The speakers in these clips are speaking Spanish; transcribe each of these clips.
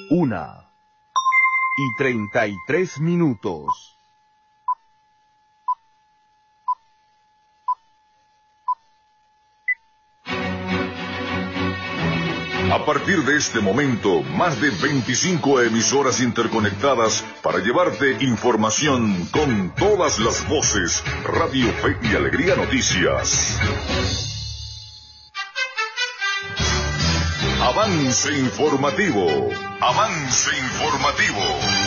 1:33. A partir de este momento, más de 25 emisoras interconectadas para llevarte información con todas las voces. Radio Fe y Alegría Noticias. Avance informativo. Avance informativo.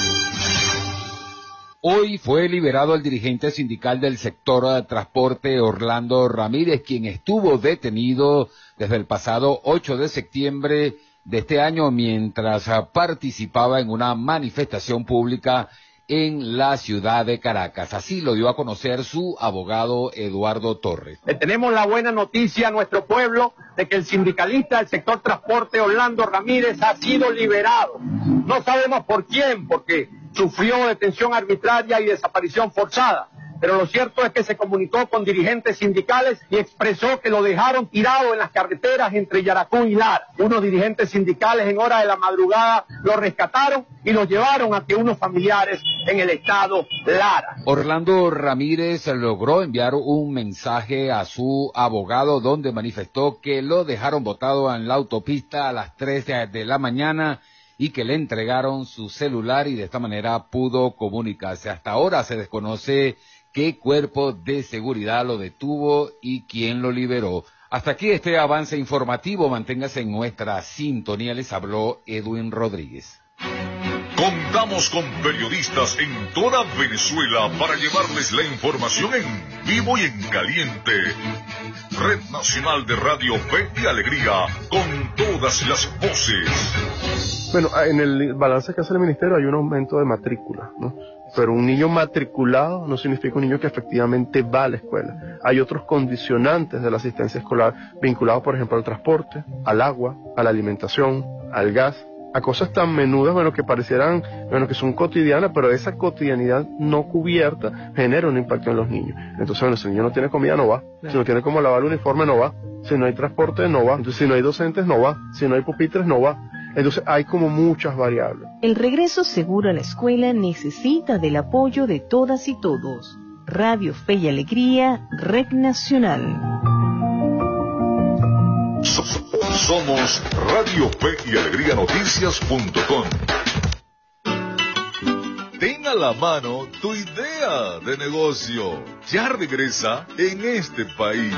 Hoy fue liberado el dirigente sindical del sector de transporte, Orlando Ramírez, quien estuvo detenido desde el pasado 8 de septiembre de este año mientras participaba en una manifestación pública en la ciudad de Caracas. Así lo dio a conocer su abogado Eduardo Torres. Le tenemos la buena noticia a nuestro pueblo de que el sindicalista del sector transporte, Orlando Ramírez, ha sido liberado. No sabemos por quién, porque sufrió detención arbitraria y desaparición forzada. Pero lo cierto es que se comunicó con dirigentes sindicales y expresó que lo dejaron tirado en las carreteras entre Yaracún y Lara. Unos dirigentes sindicales en hora de la madrugada lo rescataron y lo llevaron ante unos familiares en el estado Lara. Orlando Ramírez logró enviar un mensaje a su abogado donde manifestó que lo dejaron botado en la autopista a las 3 de la mañana y que le entregaron su celular y de esta manera pudo comunicarse. Hasta ahora se desconoce qué cuerpo de seguridad lo detuvo y quién lo liberó. Hasta aquí este avance informativo. Manténgase en nuestra sintonía. Les habló Edwin Rodríguez. Contamos con periodistas en toda Venezuela para llevarles la información en vivo y en caliente. Red Nacional de Radio Fe y Alegría, con todas las voces. Bueno, en el balance que hace el ministerio hay un aumento de matrícula, ¿no? Pero un niño matriculado no significa un niño que efectivamente va a la escuela. Hay otros condicionantes de la asistencia escolar vinculados, por ejemplo, al transporte, al agua, a la alimentación, al gas, a cosas tan menudas, que parecieran, que son cotidianas, pero esa cotidianidad no cubierta genera un impacto en los niños. Entonces, si el niño no tiene comida, no va. Si no tiene cómo lavar el uniforme, no va. Si no hay transporte, no va. Entonces, si no hay docentes, no va. Si no hay pupitres, no va. Entonces hay como muchas variables. El regreso seguro a la escuela necesita del apoyo de todas y todos. Radio Fe y Alegría, Red Nacional. Somos Radio Fe y Alegría Noticias.com. Ten a la mano tu idea de negocio. Ya regresa en este país.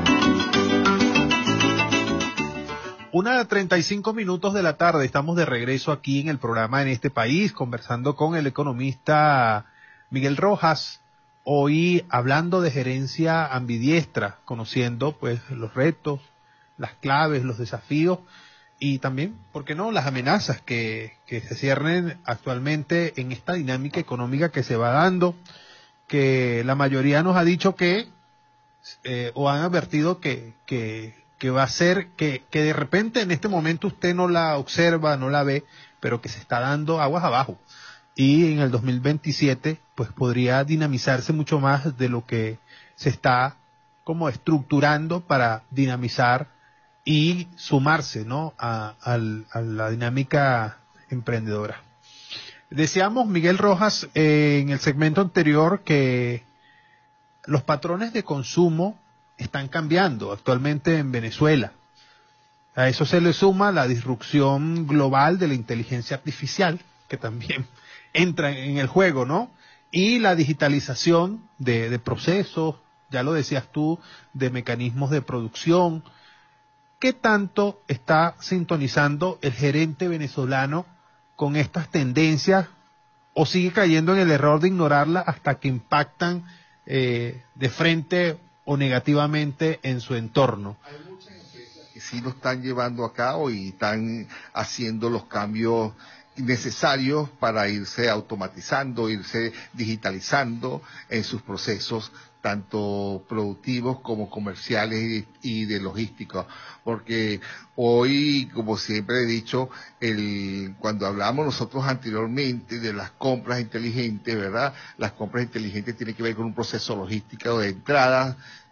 1:35 de la tarde, estamos de regreso aquí en el programa En este país, conversando con el economista Miguel Rojas, hoy hablando de gerencia ambidiestra, conociendo pues los retos, las claves, los desafíos y también, ¿por qué no?, las amenazas que se ciernen actualmente en esta dinámica económica que se va dando, que la mayoría nos ha dicho que, o han advertido que va a ser, que de repente en este momento usted no la observa, no la ve, pero que se está dando aguas abajo. Y en el 2027, pues podría dinamizarse mucho más de lo que se está como estructurando para dinamizar y sumarse, ¿no?, a la dinámica emprendedora. Decíamos, Miguel Rojas, en el segmento anterior que los patrones de consumo están cambiando actualmente en Venezuela. A eso se le suma la disrupción global de la inteligencia artificial, que también entra en el juego, ¿no? Y la digitalización de procesos, ya lo decías tú, de mecanismos de producción. ¿Qué tanto está sintonizando el gerente venezolano con estas tendencias o sigue cayendo en el error de ignorarlas hasta que impactan de frente o negativamente en su entorno? Hay muchas empresas que sí lo están llevando a cabo y están haciendo los cambios necesarios para irse automatizando, irse digitalizando en sus procesos, tanto productivos como comerciales y de logística, porque hoy, como siempre he dicho, cuando hablamos nosotros anteriormente de las compras inteligentes, ¿verdad? Las compras inteligentes tienen que ver con un proceso logístico de entrada,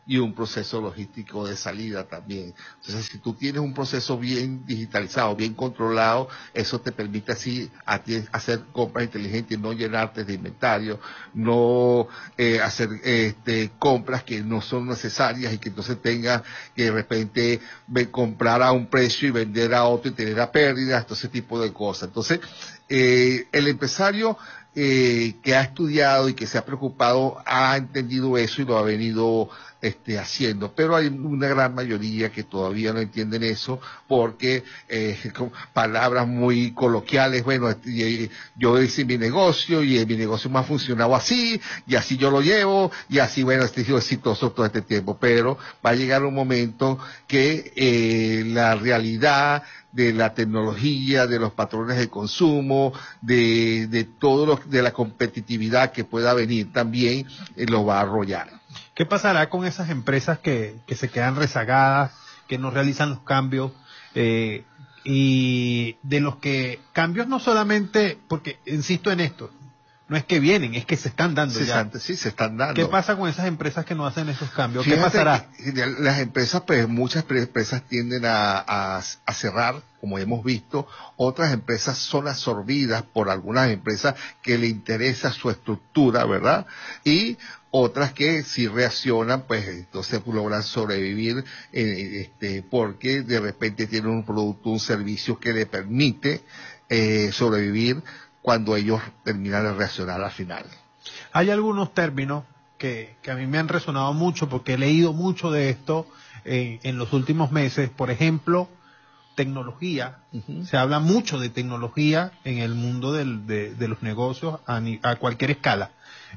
y un proceso logístico de salida también. Entonces, si tú tienes un proceso bien digitalizado, bien controlado, eso te permite así a ti hacer compras inteligentes, no llenarte de inventario, no hacer compras que no son necesarias y que entonces tengas que de repente comprar a un precio y vender a otro y tener a pérdidas, todo ese tipo de cosas. Entonces, el empresario que ha estudiado y que se ha preocupado ha entendido eso y lo ha venido haciendo, pero hay una gran mayoría que todavía no entienden eso porque con palabras muy coloquiales, bueno, yo hice mi negocio y mi negocio me ha funcionado así y así yo lo llevo y así, bueno, he sido exitoso todo este tiempo, pero va a llegar un momento que la realidad de la tecnología, de los patrones de consumo, de todo de la competitividad que pueda venir también, lo va a arrollar. ¿Qué pasará con esas empresas que se quedan rezagadas, que no realizan los cambios, y de los que cambios no solamente, porque insisto en esto, no es que vienen, es que se están dando ya. Sí, se están dando. ¿Qué pasa con esas empresas que no hacen esos cambios? Fíjate, ¿qué pasará? Las empresas, pues muchas empresas tienden a cerrar, como hemos visto. Otras empresas son absorbidas por algunas empresas que le interesa su estructura, ¿verdad? Y otras que si reaccionan, pues entonces logran sobrevivir porque de repente tienen un producto, un servicio que le permite sobrevivir cuando ellos terminan de reaccionar al final. Hay algunos términos que a mí me han resonado mucho porque he leído mucho de esto en los últimos meses. Por ejemplo, tecnología. Se habla mucho de tecnología en el mundo de los negocios a cualquier escala.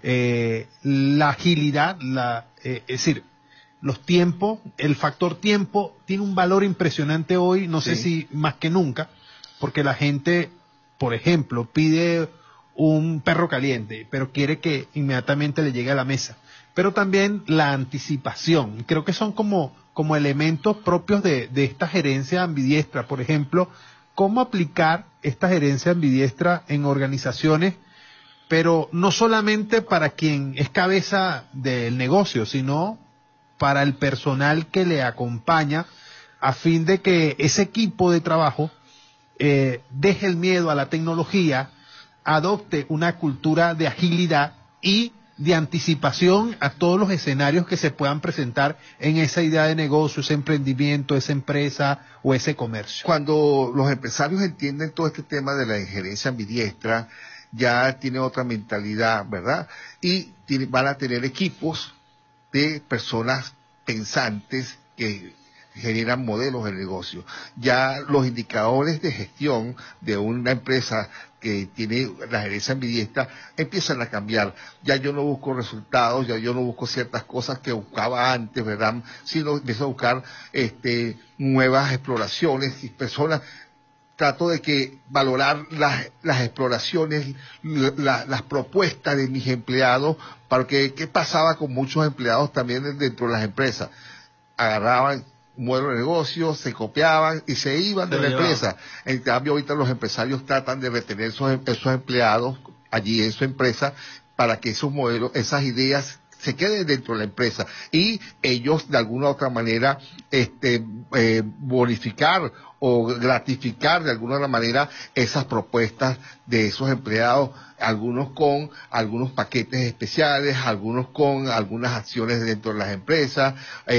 La agilidad, es decir, los tiempos, el factor tiempo tiene un valor impresionante hoy, no sé si más que nunca, porque la gente, por ejemplo, pide un perro caliente, pero quiere que inmediatamente le llegue a la mesa. Pero también la anticipación, creo que son como elementos propios de esta gerencia ambidiestra. Por ejemplo, cómo aplicar esta gerencia ambidiestra en organizaciones, pero no solamente para quien es cabeza del negocio, sino para el personal que le acompaña, a fin de que ese equipo de trabajo deje el miedo a la tecnología, adopte una cultura de agilidad y de anticipación a todos los escenarios que se puedan presentar en esa idea de negocio, ese emprendimiento, esa empresa o ese comercio. Cuando los empresarios entienden todo este tema de la gerencia ambidiestra, ya tiene otra mentalidad, ¿verdad? Y van a tener equipos de personas pensantes que generan modelos de negocio. Ya los indicadores de gestión de una empresa que tiene la gerencia ambidiestra empiezan a cambiar. Ya yo no busco resultados, ya yo no busco ciertas cosas que buscaba antes, ¿verdad? Sino empiezo a buscar nuevas exploraciones y personas. Trato de que valorar las exploraciones, las propuestas de mis empleados, porque ¿qué pasaba con muchos empleados también dentro de las empresas? Agarraban un modelo de negocio, se copiaban y se iban de la empresa. En cambio, ahorita los empresarios tratan de retener esos empleados allí en su empresa para que esos modelos, esas ideas se queden dentro de la empresa y ellos de alguna u otra manera bonificar o gratificar de alguna otra manera esas propuestas de esos empleados, algunos con algunos paquetes especiales, algunos con algunas acciones dentro de las empresas,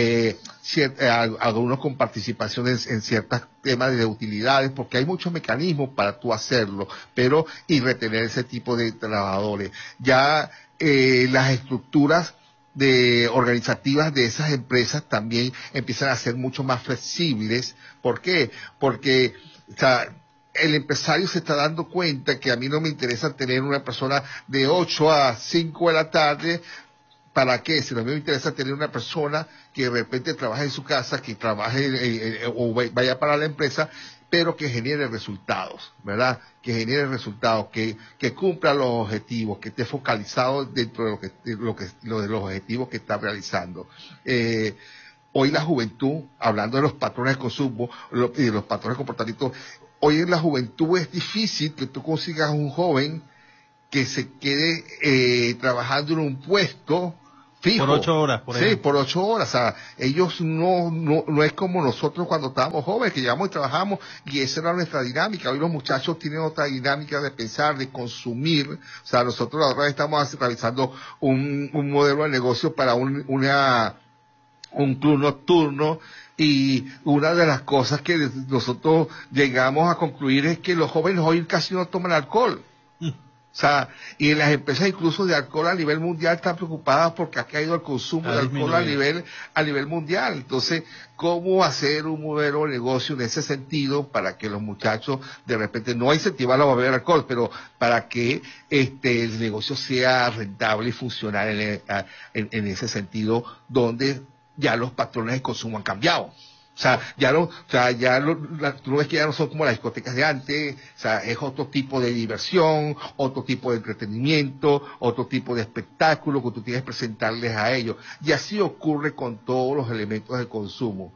algunos con participaciones en ciertos temas de utilidades, porque hay muchos mecanismos para tú hacerlo, pero y retener ese tipo de trabajadores. Ya las estructuras organizativas de esas empresas también empiezan a ser mucho más flexibles. ¿Por qué? Porque el empresario se está dando cuenta que a mí no me interesa tener una persona de 8 a 5 de la tarde. ¿Para qué? Si no me interesa tener una persona que de repente trabaje en su casa, que trabaje o vaya para la empresa, pero que genere resultados, ¿verdad? Que genere resultados, que cumpla los objetivos, que esté focalizado dentro de los objetivos que está realizando. Hoy la juventud, hablando de los patrones de consumo y de los patrones de comportamiento, hoy en la juventud es difícil que tú consigas un joven que se quede trabajando en un puesto fijo. Por 8 horas, por ejemplo. Sí, por 8 horas. O sea, ellos no es como nosotros cuando estábamos jóvenes, que llegamos y trabajamos, y esa era nuestra dinámica. Hoy los muchachos tienen otra dinámica de pensar, de consumir. O sea, nosotros ahora estamos realizando un modelo de negocio para un club nocturno, y una de las cosas que nosotros llegamos a concluir es que los jóvenes hoy casi no toman alcohol. O sea, y las empresas incluso de alcohol a nivel mundial están preocupadas porque ha caído el consumo de alcohol a nivel mundial. Entonces, ¿cómo hacer un modelo de negocio en ese sentido para que los muchachos de repente no incentivarlos a beber alcohol, pero para que el negocio sea rentable y funcional en ese sentido, donde ya los patrones de consumo han cambiado? O sea, tú ves que ya no son como las discotecas de antes. O sea, es otro tipo de diversión, otro tipo de entretenimiento, otro tipo de espectáculo que tú tienes que presentarles a ellos. Y así ocurre con todos los elementos de consumo.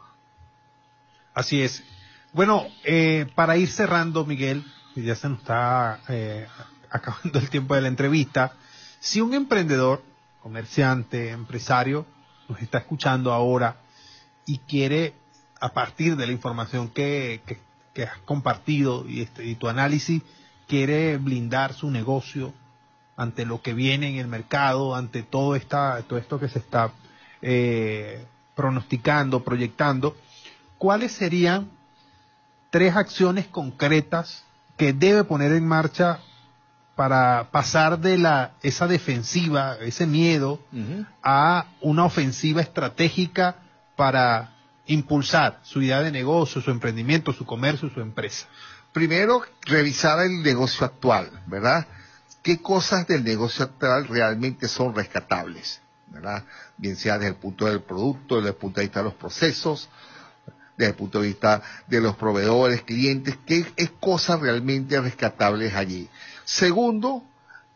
Así es. Bueno, para ir cerrando, Miguel, ya se nos está acabando el tiempo de la entrevista. Si un emprendedor, comerciante, empresario, nos está escuchando ahora y quiere, a partir de la información que has compartido y tu análisis, quiere blindar su negocio ante lo que viene en el mercado, ante todo esto que se está pronosticando, proyectando, ¿cuáles serían 3 acciones concretas que debe poner en marcha para pasar de esa defensiva, ese miedo, a una ofensiva estratégica para impulsar su idea de negocio, su emprendimiento, su comercio, su empresa? Primero, revisar el negocio actual, ¿verdad? ¿Qué cosas del negocio actual realmente son rescatables? ¿Verdad? Bien sea desde el punto del producto, desde el punto de vista de los procesos, desde el punto de vista de los proveedores, clientes, ¿qué cosas realmente rescatables allí? Segundo,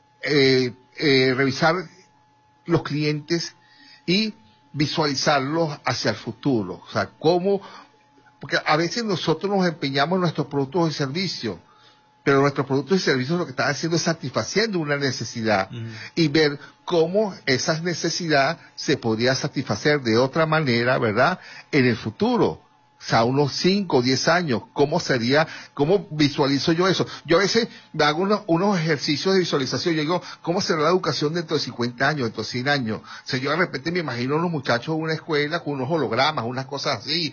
revisar los clientes y visualizarlos hacia el futuro. O sea, porque a veces nosotros nos empeñamos en nuestros productos y servicios, pero nuestros productos y servicios lo que están haciendo es satisfaciendo una necesidad, y ver cómo esa necesidad se podría satisfacer de otra manera, ¿verdad?, en el futuro. O sea, unos 5 o 10 años, ¿cómo visualizo yo eso? Yo a veces me hago unos ejercicios de visualización, yo digo, ¿cómo será la educación dentro de 50 años, dentro de 100 años? O sea, yo de repente me imagino unos muchachos en una escuela con unos hologramas, unas cosas así,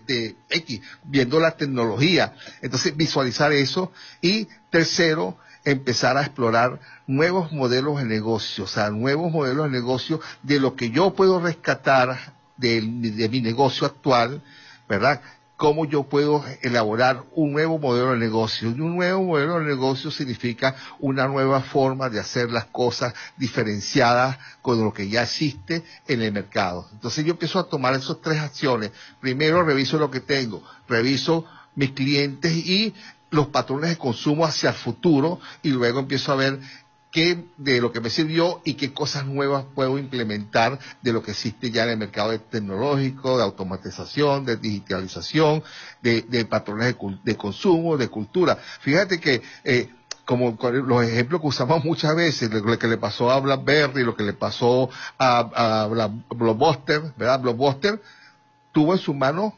viendo la tecnología. Entonces, visualizar eso. Y tercero, empezar a explorar nuevos modelos de negocio, o sea, nuevos modelos de negocio de lo que yo puedo rescatar de mi negocio actual, ¿verdad? ¿Cómo yo puedo elaborar un nuevo modelo de negocio? Y un nuevo modelo de negocio significa una nueva forma de hacer las cosas diferenciadas con lo que ya existe en el mercado. Entonces yo empiezo a tomar esas 3 acciones. Primero reviso lo que tengo, reviso mis clientes y los patrones de consumo hacia el futuro, y luego empiezo a ver qué de lo que me sirvió y qué cosas nuevas puedo implementar de lo que existe ya en el mercado tecnológico, de automatización, de digitalización, de patrones de consumo, de cultura. Fíjate que como los ejemplos que usamos muchas veces, lo que le pasó a BlackBerry, lo que le pasó a Blockbuster, ¿verdad? Blockbuster tuvo en su mano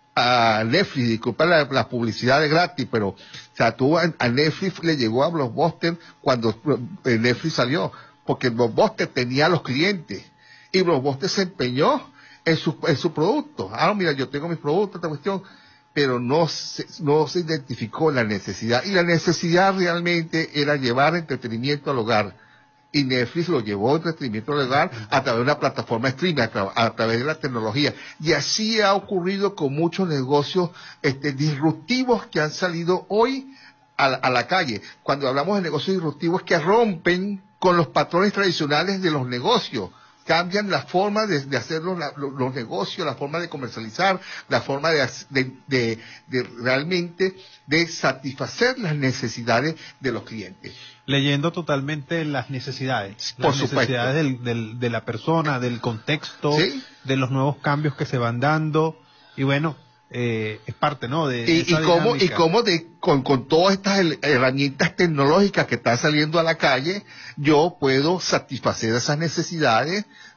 a Netflix, disculpa la publicidad de gratis, pero o sea, a Netflix le llegó a Blockbuster cuando Netflix salió, porque Blockbuster tenía a los clientes y Blockbuster se empeñó en su producto. Mira, yo tengo mis productos, esta cuestión, pero no se identificó la necesidad, y la necesidad realmente era llevar entretenimiento al hogar. Y Netflix lo llevó entretenimiento al hogar a través de una plataforma streaming, a través de la tecnología. Y así ha ocurrido con muchos negocios disruptivos que han salido hoy a la calle. Cuando hablamos de negocios disruptivos, que rompen con los patrones tradicionales de los negocios, cambian la forma de hacer los negocios, la forma de comercializar, la forma de realmente de satisfacer las necesidades de los clientes. Leyendo totalmente las necesidades. Por supuesto. Necesidades de la persona, del contexto, ¿sí?, de los nuevos cambios que se van dando. Y bueno, es parte, ¿no?, de esa dinámica. Con todas estas herramientas tecnológicas que están saliendo a la calle, yo puedo satisfacer esas necesidades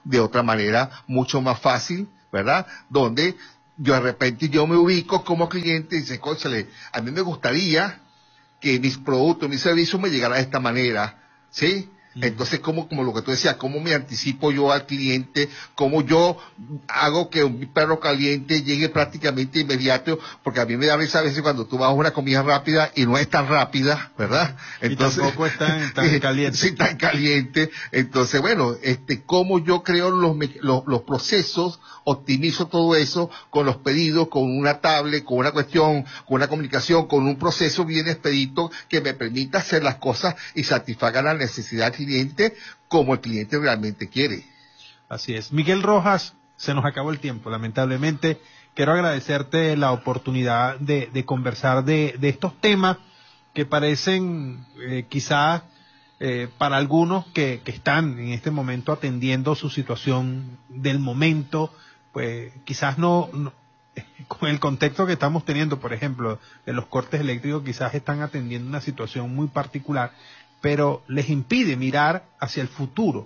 de otra manera mucho más fácil, ¿verdad? Donde yo de repente yo me ubico como cliente y dice, cónchale, a mí me gustaría que mis productos, mis servicios me llegaran de esta manera, ¿sí? Entonces, como lo que tú decías, cómo me anticipo yo al cliente, cómo yo hago que un perro caliente llegue prácticamente inmediato, porque a mí me da risa a veces cuando tú vas a una comida rápida y no es tan rápida, ¿verdad? Entonces, y tampoco es tan caliente. Sí, tan caliente. Entonces, bueno, cómo yo creo los procesos, optimizo todo eso con los pedidos, con una tablet, con una cuestión, con una comunicación, con un proceso bien expedito que me permita hacer las cosas y satisfaga la necesidad del cliente como el cliente realmente quiere. Así es. Miguel Rojas, se nos acabó el tiempo, lamentablemente. Quiero agradecerte la oportunidad de conversar de estos temas que parecen quizás para algunos que están en este momento atendiendo su situación del momento, pues quizás no con el contexto que estamos teniendo, por ejemplo, de los cortes eléctricos, quizás están atendiendo una situación muy particular, pero les impide mirar hacia el futuro.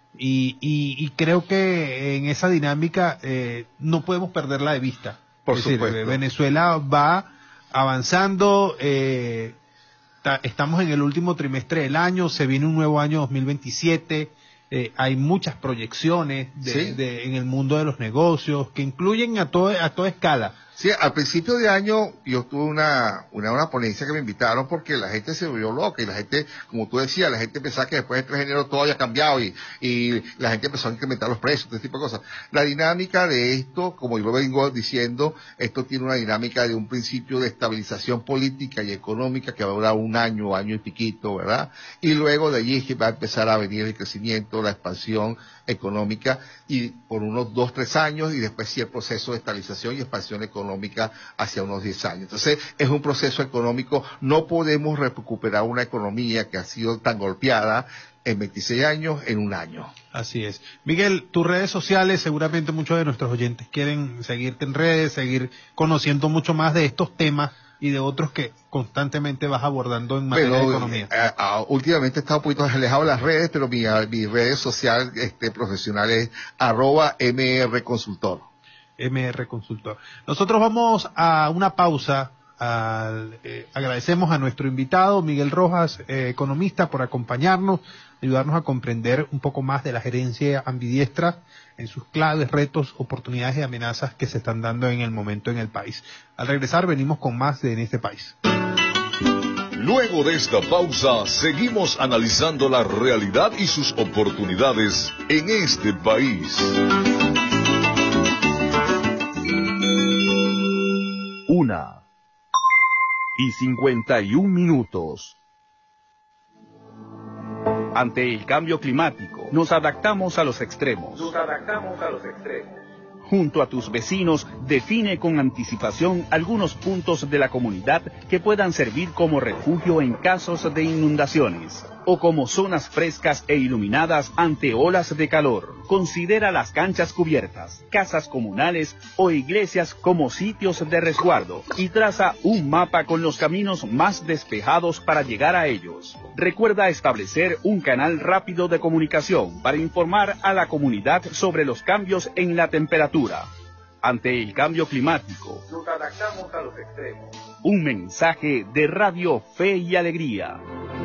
Y creo que en esa dinámica no podemos perderla de vista. Por supuesto. Venezuela va avanzando, estamos en el último trimestre del año, se viene un nuevo año 2027, hay muchas proyecciones en el mundo de los negocios que incluyen a toda escala. Sí, al principio de año yo tuve una ponencia que me invitaron porque la gente se volvió loca y la gente, como tú decías, la gente pensaba que después del 3 de enero todo había cambiado y la gente empezó a incrementar los precios, este tipo de cosas. La dinámica de esto, como yo lo vengo diciendo, esto tiene una dinámica de un principio de estabilización política y económica que va a durar un año y piquito, ¿verdad? Y luego de allí va a empezar a venir el crecimiento, la expansión económica y por unos 2-3 años y después sí el proceso de estabilización y expansión económica hacia unos 10 años. Entonces es un proceso económico, no podemos recuperar una economía que ha sido tan golpeada en 26 años en un año. Así es. Miguel, tus redes sociales, seguramente muchos de nuestros oyentes quieren seguirte en redes, seguir conociendo mucho más de estos temas y de otros que constantemente vas abordando en materia de economía. Últimamente he estado un poquito alejado de las redes, pero mi red social profesional es @mrconsultor. mrconsultor. Nosotros vamos a una pausa. Agradecemos a nuestro invitado Miguel Rojas, economista, por acompañarnos, ayudarnos a comprender un poco más de la gerencia ambidiestra en sus claves, retos, oportunidades y amenazas que se están dando en el momento en el país. Al regresar venimos con más de En este país. Luego de esta pausa, seguimos analizando la realidad y sus oportunidades en este país. 1:51. Ante el cambio climático, nos adaptamos a los extremos. Junto a tus vecinos, define con anticipación algunos puntos de la comunidad que puedan servir como refugio en casos de inundaciones o como zonas frescas e iluminadas ante olas de calor. Considera las canchas cubiertas, casas comunales o iglesias como sitios de resguardo y traza un mapa con los caminos más despejados para llegar a ellos. Recuerda establecer un canal rápido de comunicación para informar a la comunidad sobre los cambios en la temperatura. Ante el cambio climático, nos adaptamos a los extremos. Un mensaje de Radio Fe y Alegría.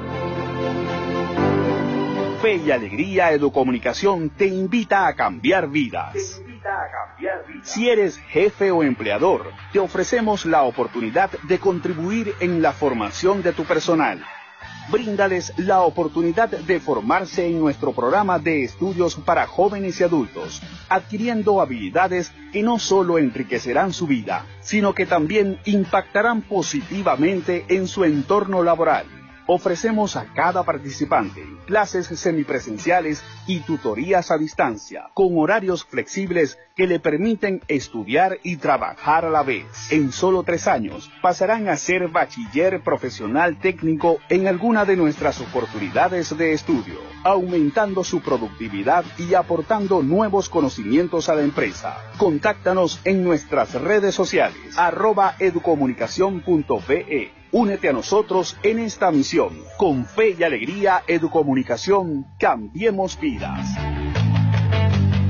Fe y Alegría Educomunicación te invita a cambiar vidas. Si eres jefe o empleador, te ofrecemos la oportunidad de contribuir en la formación de tu personal. Bríndales la oportunidad de formarse en nuestro programa de estudios para jóvenes y adultos, adquiriendo habilidades que no solo enriquecerán su vida, sino que también impactarán positivamente en su entorno laboral. Ofrecemos a cada participante clases semipresenciales y tutorías a distancia, con horarios flexibles que le permiten estudiar y trabajar a la vez. En solo 3 años pasarán a ser bachiller profesional técnico en alguna de nuestras oportunidades de estudio, aumentando su productividad y aportando nuevos conocimientos a la empresa. Contáctanos en nuestras redes sociales, @educomunicacion.be. Únete a nosotros en esta misión. Con Fe y Alegría Educomunicación, cambiemos vidas.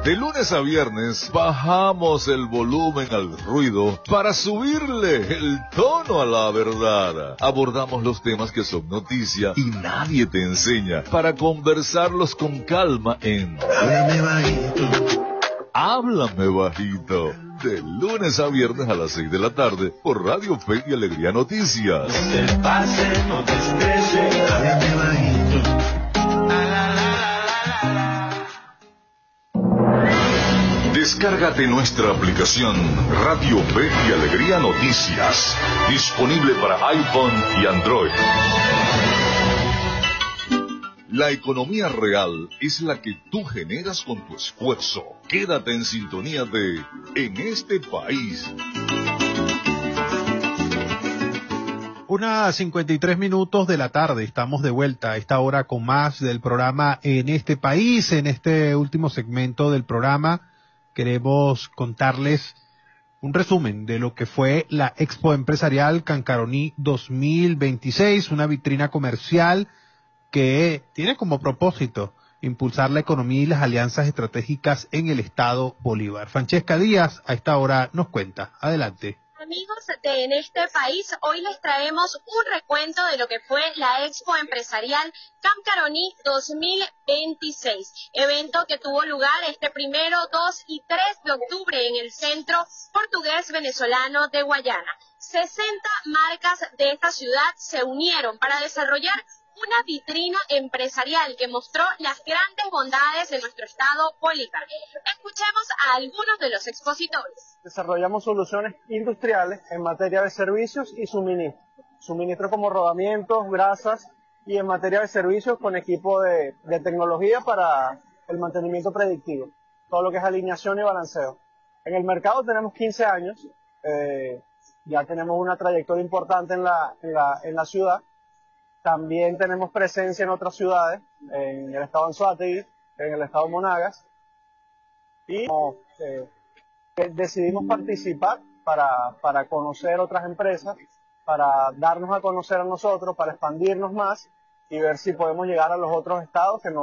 De lunes a viernes bajamos el volumen al ruido para subirle el tono a la verdad. Abordamos los temas que son noticia y nadie te enseña para conversarlos con calma en Háblame Bajito. Háblame Bajito. De lunes a viernes a las 6 de la tarde por Radio Fe y Alegría Noticias. No te pases, no te estreses, háblame bajito. Descárgate nuestra aplicación Radio Fe y Alegría Noticias, disponible para iPhone y Android. La economía real es la que tú generas con tu esfuerzo. Quédate en sintonía de En este País. 1:53 de la tarde, estamos de vuelta a esta hora con más del programa En este País. En este último segmento del programa queremos contarles un resumen de lo que fue la Expo Empresarial Cancaroní 2026, una vitrina comercial que tiene como propósito impulsar la economía y las alianzas estratégicas en el estado Bolívar. Francesca Díaz a esta hora nos cuenta. Adelante. Amigos de En este País, hoy les traemos un recuento de lo que fue la Expo Empresarial Cancaroní 2026, evento que tuvo lugar este 1, 2 y 3 de octubre en el Centro Portugués Venezolano de Guayana. 60 marcas de esta ciudad se unieron para desarrollar una vitrina empresarial que mostró las grandes bondades de nuestro estado Bolívar. Escuchemos a algunos de los expositores. Desarrollamos soluciones industriales en materia de servicios y suministros. Suministros como rodamientos, grasas, y en materia de servicios con equipo de tecnología para el mantenimiento predictivo. Todo lo que es alineación y balanceo. En el mercado tenemos 15 años, ya tenemos una trayectoria importante en la ciudad. También tenemos presencia en otras ciudades, en el estado Anzoátegui, en el estado Monagas, y decidimos participar para conocer otras empresas, para darnos a conocer a nosotros, para expandirnos más y ver si podemos llegar a los otros estados que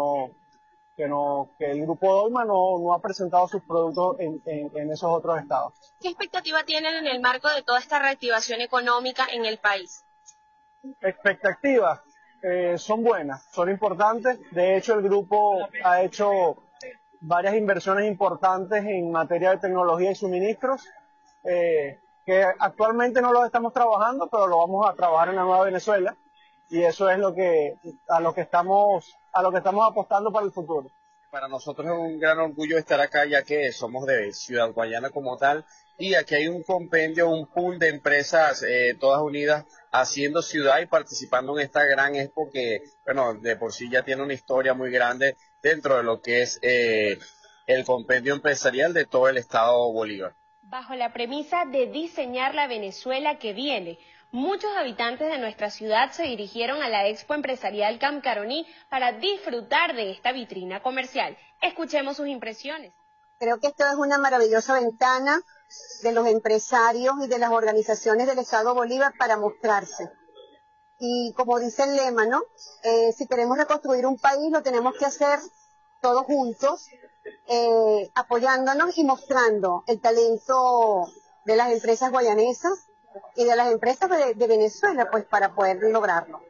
el Grupo Dolma no ha presentado sus productos en esos otros estados. ¿Qué expectativa tienen en el marco de toda esta reactivación económica en el país? Expectativas son buenas, son importantes. De hecho, el grupo ha hecho varias inversiones importantes en materia de tecnología y suministros, que actualmente no los estamos trabajando, pero lo vamos a trabajar en la Nueva Venezuela, y eso es a lo que estamos apostando para el futuro. Para nosotros es un gran orgullo estar acá, ya que somos de Ciudad Guayana como tal, y aquí hay un compendio, un pool de empresas todas unidas haciendo ciudad y participando en esta gran expo que, bueno, de por sí ya tiene una historia muy grande dentro de lo que es el compendio empresarial de todo el estado Bolívar. Bajo la premisa de diseñar la Venezuela que viene, muchos habitantes de nuestra ciudad se dirigieron a la Expo Empresarial Cancaroní para disfrutar de esta vitrina comercial. Escuchemos sus impresiones. Creo que esto es una maravillosa ventana de los empresarios y de las organizaciones del estado Bolívar para mostrarse. Y como dice el lema, ¿no? Si queremos reconstruir un país, lo tenemos que hacer todos juntos, apoyándonos y mostrando el talento de las empresas guayanesas y de las empresas de Venezuela, pues para poder lograrlo.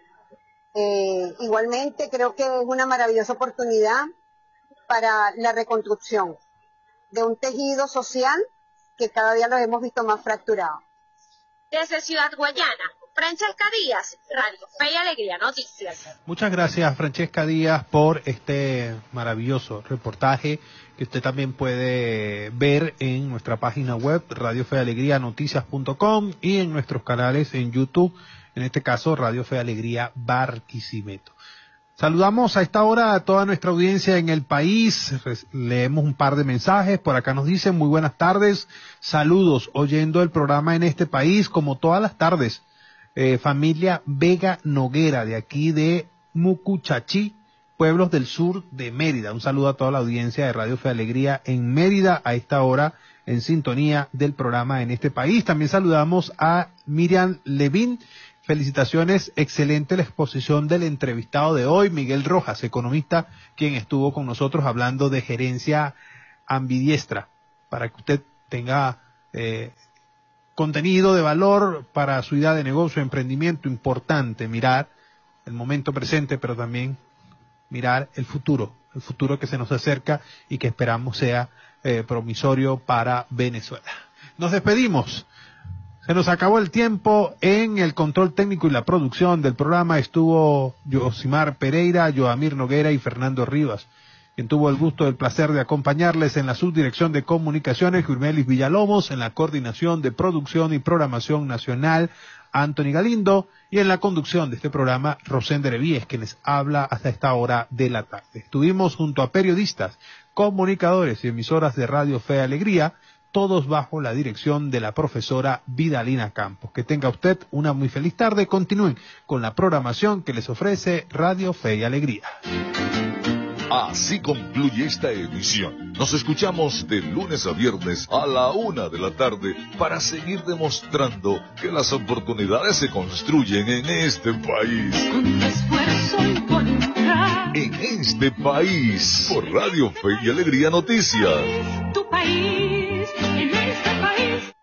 Igualmente creo que es una maravillosa oportunidad para la reconstrucción de un tejido social que cada día lo hemos visto más fracturado. Desde Ciudad Guayana, Francesca Díaz, Radio Fe y Alegría Noticias. Muchas gracias, Francesca Díaz, por este maravilloso reportaje que usted también puede ver en nuestra página web, radiofealegrianoticias.com, y en nuestros canales en YouTube, en este caso Radio Fe Alegría Barquisimeto. Saludamos a esta hora a toda nuestra audiencia en el país. Leemos un par de mensajes. Por acá nos dicen muy buenas tardes, saludos, oyendo el programa En este País como todas las tardes. Familia Vega Noguera, de aquí de Mucuchachí, pueblos del sur de Mérida. Un saludo a toda la audiencia de Radio Fe Alegría en Mérida a esta hora, en sintonía del programa En este País. También saludamos a Miriam Levín. Felicitaciones, excelente la exposición del entrevistado de hoy, Miguel Rojas, economista, quien estuvo con nosotros hablando de gerencia ambidiestra, para que usted tenga contenido de valor para su idea de negocio, emprendimiento. Importante mirar el momento presente, pero también mirar el futuro que se nos acerca y que esperamos sea promisorio para Venezuela. Nos despedimos. Se nos acabó el tiempo. En el control técnico y la producción del programa estuvo Yosimar Pereira, Yoamir Noguera y Fernando Rivas. Quien tuvo el gusto, el placer de acompañarles en la subdirección de comunicaciones, Jurmelis Villalobos, en la coordinación de producción y programación nacional, Anthony Galindo, y en la conducción de este programa, Rosender Evíes, quien les habla hasta esta hora de la tarde. Estuvimos junto a periodistas, comunicadores y emisoras de Radio Fe y Alegría, todos bajo la dirección de la profesora Vidalina Campos. Que tenga usted una muy feliz tarde. Continúen con la programación que les ofrece Radio Fe y Alegría. Así concluye esta emisión. Nos escuchamos de lunes a viernes a la 1 de la tarde para seguir demostrando que las oportunidades se construyen en este país. Con esfuerzo y voluntad. En este país, por Radio Fe y Alegría Noticias. Tu país, en este país.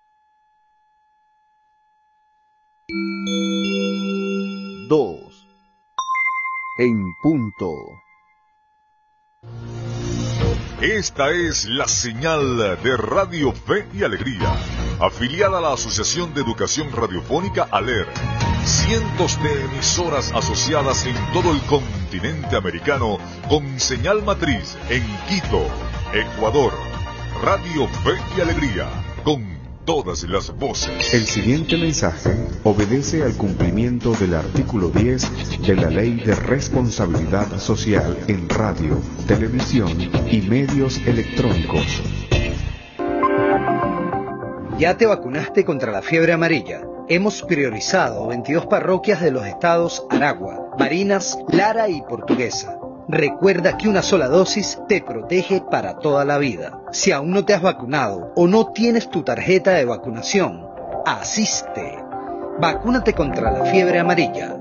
Dos en punto. Esta es la señal de Radio Fe y Alegría, afiliada a la Asociación de Educación Radiofónica ALER. Cientos de emisoras asociadas en todo el continente americano con señal matriz en Quito, Ecuador. Radio Fe y Alegría, con todas las voces. El siguiente mensaje obedece al cumplimiento del artículo 10 de la Ley de Responsabilidad Social en Radio, Televisión y Medios Electrónicos. ¿Ya te vacunaste contra la fiebre amarilla? Hemos priorizado 22 parroquias de los estados Aragua, Barinas, Lara y Portuguesa. Recuerda que una sola dosis te protege para toda la vida. Si aún no te has vacunado o no tienes tu tarjeta de vacunación, asiste. Vacúnate contra la fiebre amarilla.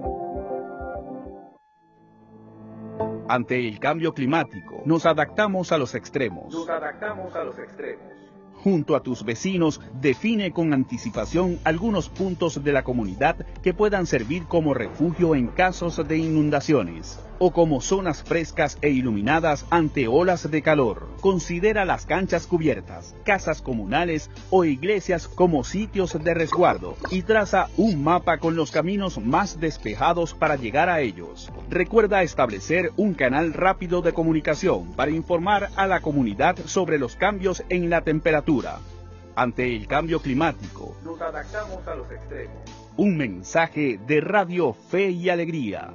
Ante el cambio climático, nos adaptamos a los extremos. Junto a tus vecinos, define con anticipación algunos puntos de la comunidad que puedan servir como refugio en casos de inundaciones o como zonas frescas e iluminadas ante olas de calor. Considera las canchas cubiertas, casas comunales o iglesias como sitios de resguardo y traza un mapa con los caminos más despejados para llegar a ellos. Recuerda establecer un canal rápido de comunicación para informar a la comunidad sobre los cambios en la temperatura. Ante el cambio climático, nos adaptamos a los extremos. Un mensaje de Radio Fe y Alegría.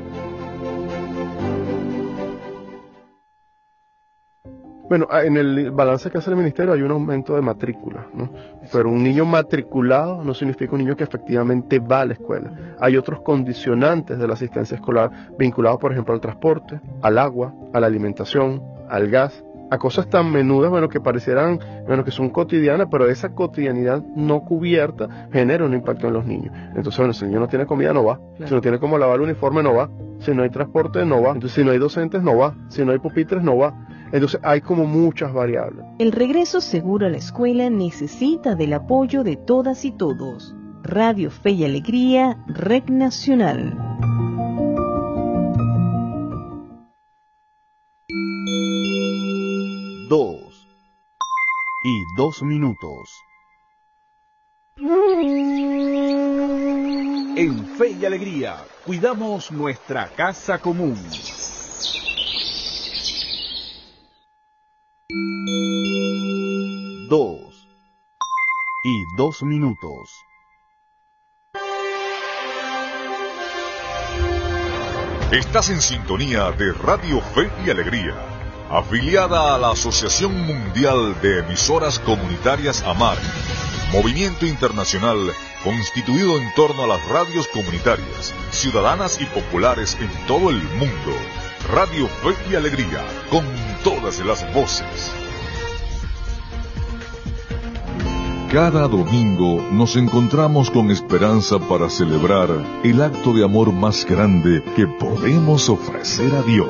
Bueno, en el balance que hace el ministerio hay un aumento de matrícula, ¿no? Pero un niño matriculado no significa un niño que efectivamente va a la escuela. Hay otros condicionantes de la asistencia escolar vinculados, por ejemplo, al transporte, al agua, a la alimentación, al gas, a cosas tan menudas, que parecieran, que son cotidianas, pero esa cotidianidad no cubierta genera un impacto en los niños. Entonces, si el niño no tiene comida, no va. Claro. Si no tiene cómo lavar el uniforme, no va. Si no hay transporte, no va. Entonces, si no hay docentes, no va. Si no hay pupitres, no va. Entonces, hay como muchas variables. El regreso seguro a la escuela necesita del apoyo de todas y todos. Radio Fe y Alegría, Red Nacional. Dos y 2 minutos. En Fe y Alegría, cuidamos nuestra casa común. 2 y 2 minutos. Estás en sintonía de Radio Fe y Alegría, afiliada a la Asociación Mundial de Emisoras Comunitarias AMAR, movimiento internacional constituido en torno a las radios comunitarias, ciudadanas y populares en todo el mundo. Radio Fe y Alegría, con todas las voces. Cada domingo nos encontramos con esperanza para celebrar el acto de amor más grande que podemos ofrecer a Dios.